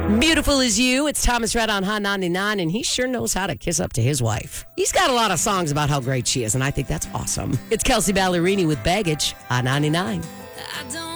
Beautiful as You. It's Thomas Rhett on Hot 99, and he sure knows how to kiss up to his wife. He's got a lot of songs about how great she is, and I think that's awesome. It's Kelsey Ballerini with Baggage on 99.